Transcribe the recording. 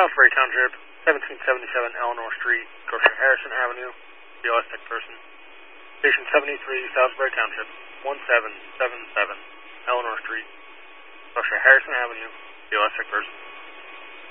Salisbury Township, 1777 Eleanor Street, Goshen Harrison Avenue, BLS tech person. Station 73, Salisbury Township, 1777 Eleanor Street, Goshen Harrison Avenue, BLS tech person.